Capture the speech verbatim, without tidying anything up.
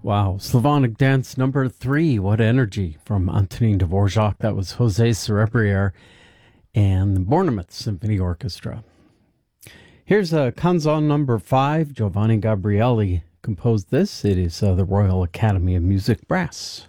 Wow, Slavonic Dance number three, What Energy, from Antonin Dvorak. That was Jose Cerebriere and the Bournemouth Symphony Orchestra. Here's a Canzon number five, Giovanni Gabrieli composed this. It is uh, the Royal Academy of Music Brass.